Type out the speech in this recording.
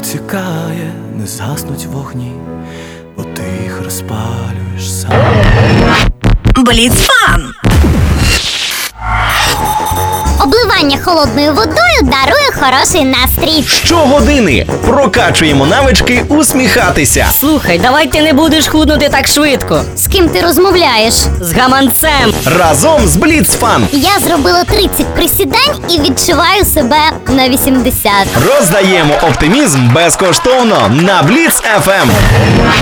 протікає, не згаснуть вогні, бо ти їх розпалюєш сам. Бліцфан! Обливання холодною водою дарує хороший настрій. Щогодини прокачуємо навички усміхатися. Слухай, давай ти не будеш худнути так швидко. З ким ти розмовляєш? З гаманцем. Разом з Бліцфан Я зробила 30 присідань і відчуваю себе на 80. роздаємо оптимізм безкоштовно на Бліц FM.